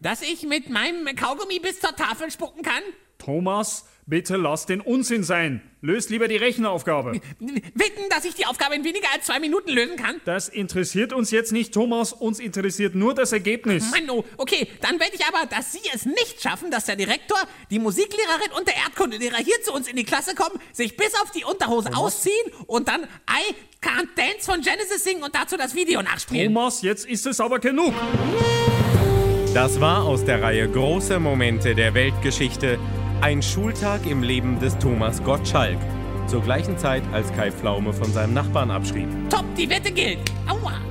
dass ich mit meinem Kaugummi bis zur Tafel spucken kann? Thomas, bitte lass den Unsinn sein. Löst lieber die Rechenaufgabe. Wetten, dass ich die Aufgabe in weniger als 2 Minuten lösen kann? Das interessiert uns jetzt nicht, Thomas. Uns interessiert nur das Ergebnis. Mann, oh, okay, dann wette ich aber, dass Sie es nicht schaffen, dass der Direktor, die Musiklehrerin und der Erdkundelehrer hier zu uns in die Klasse kommen, sich bis auf die Unterhose ausziehen und dann I Can't Dance von Genesis singen und dazu das Video nachspielen. Thomas, jetzt ist es aber genug. Das war aus der Reihe Große Momente der Weltgeschichte ein Schultag im Leben des Thomas Gottschalk. Zur gleichen Zeit, als Kai Pflaume von seinem Nachbarn abschrieb. Top, die Wette gilt. Aua.